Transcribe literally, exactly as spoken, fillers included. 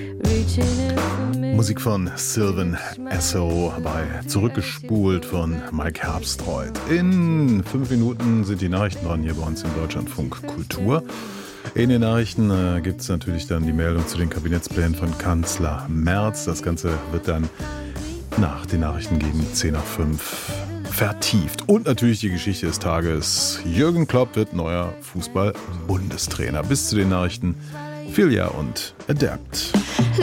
Musik von Sylvan Esso bei Zurückgespult von Mike Herbstreuth. In fünf Minuten sind die Nachrichten dran hier bei uns im Deutschlandfunk Kultur. In den Nachrichten äh, gibt es natürlich dann die Meldung zu den Kabinettsplänen von Kanzler Merz. Das Ganze wird dann nach den Nachrichten gegen zehn nach fünf vertieft. Und natürlich die Geschichte des Tages. Jürgen Klopp wird neuer Fußball-Bundestrainer. Bis zu den Nachrichten Filia und Adapt.